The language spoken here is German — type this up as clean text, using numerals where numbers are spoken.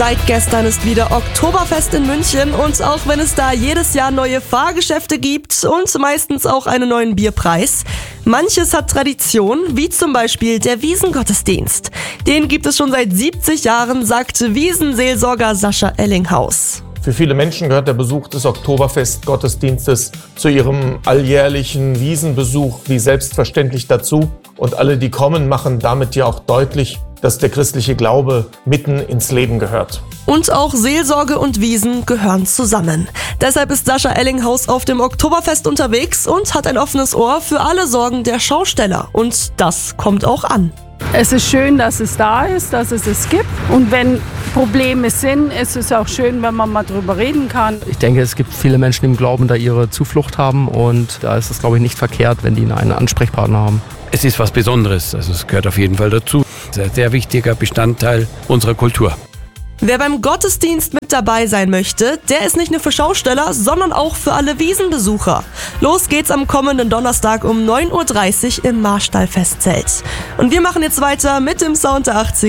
Seit gestern ist wieder Oktoberfest in München und auch wenn es da jedes Jahr neue Fahrgeschäfte gibt und meistens auch einen neuen Bierpreis, manches hat Tradition, wie zum Beispiel der Wiesengottesdienst. Den gibt es schon seit 70 Jahren, sagt Wiesenseelsorger Sascha Ellinghaus. Für viele Menschen gehört der Besuch des Oktoberfest-Gottesdienstes zu ihrem alljährlichen Wiesenbesuch wie selbstverständlich dazu. Und alle, die kommen, machen damit ja auch deutlich, dass der christliche Glaube mitten ins Leben gehört. Und auch Seelsorge und Wiesen gehören zusammen. Deshalb ist Sascha Ellinghaus auf dem Oktoberfest unterwegs und hat ein offenes Ohr für alle Sorgen der Schausteller. Und das kommt auch an. Es ist schön, dass es da ist, dass es es gibt. Und wenn Probleme sind, ist es auch schön, wenn man mal drüber reden kann. Ich denke, es gibt viele Menschen, die im Glauben da ihre Zuflucht haben. Und da ist es, glaube ich, nicht verkehrt, wenn die einen Ansprechpartner haben. Es ist was Besonderes, also es gehört auf jeden Fall dazu. Es ist ein sehr wichtiger Bestandteil unserer Kultur. Wer beim Gottesdienst mit dabei sein möchte, der ist nicht nur für Schausteller, sondern auch für alle Wiesenbesucher. Los geht's am kommenden Donnerstag um 9:30 Uhr im Marstall-Festzelt. Und wir machen jetzt weiter mit dem Sound der 80er.